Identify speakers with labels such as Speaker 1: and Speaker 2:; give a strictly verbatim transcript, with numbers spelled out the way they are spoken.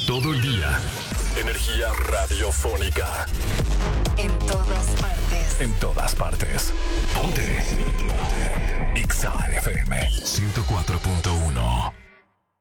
Speaker 1: Todo el día. Energía radiofónica.
Speaker 2: En todas partes.
Speaker 1: En todas partes. Ponte. Ponte. X A F M ciento cuatro punto uno.